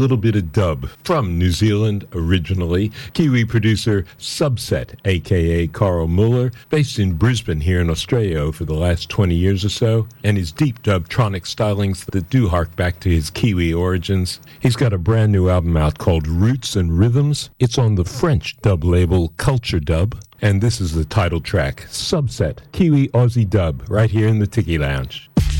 Little bit of dub from New Zealand originally. Kiwi producer Subset, a.k.a. Carl Muller, based in Brisbane here in Australia for the last 20 years or so, and his deep dubtronic stylings that do hark back to his Kiwi origins. He's got a brand new album out called Roots and Rhythms. It's on the French dub label Culture Dub, and this is the title track, Subset, Kiwi Aussie Dub, right here in the Tiki Lounge.